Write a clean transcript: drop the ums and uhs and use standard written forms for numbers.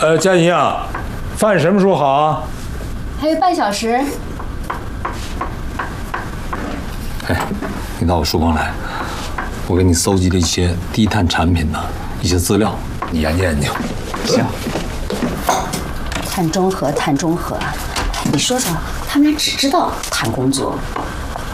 佳怡啊，饭什么时候好啊？ 还有半小时。 哎，你到我书房来，我给你搜集了一些低碳产品的一些资料，你研究研究。 行。碳中和，碳中和，你说说，他们俩只知道谈工作，